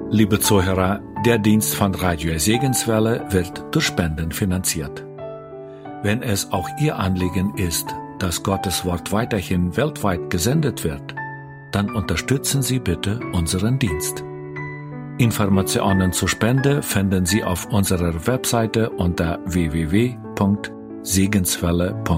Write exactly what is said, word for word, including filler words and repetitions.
Liebe Zuhörer, der Dienst von Radio Segenswelle wird durch Spenden finanziert. Wenn es auch Ihr Anliegen ist, dass Gottes Wort weiterhin weltweit gesendet wird, dann unterstützen Sie bitte unseren Dienst. Informationen zur Spende finden Sie auf unserer Webseite unter w w w punkt segenswelle punkt de.